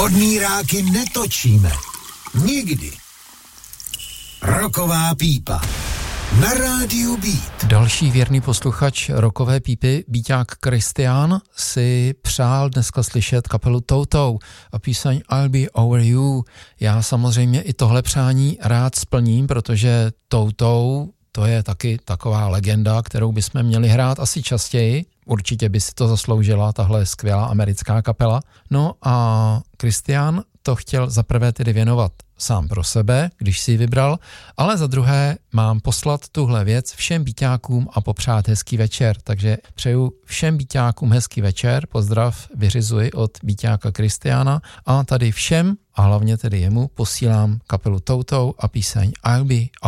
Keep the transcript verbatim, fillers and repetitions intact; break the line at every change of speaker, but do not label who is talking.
Vodníráky netočíme. Nikdy. Rocková pípa. Na rádiu Beat.
Další věrný posluchač rockové pípy, Bíťák Kristián, si přál dneska slyšet kapelu Toutou a píseň I'll Be Over You. Já samozřejmě i tohle přání rád splním, protože Toutou to je taky taková legenda, kterou bychom měli hrát asi častěji. Určitě by si to zasloužila, tahle skvělá americká kapela. No a Kristián to chtěl zaprvé tedy věnovat sám pro sebe, když si ji vybral, ale za druhé mám poslat tuhle věc všem Bíťákům a popřát hezký večer. Takže přeju všem Bíťákům hezký večer, pozdrav vyřizuji od Bíťáka Kristiána a tady všem a hlavně tedy jemu posílám kapelu Toutou a píseň I'll Be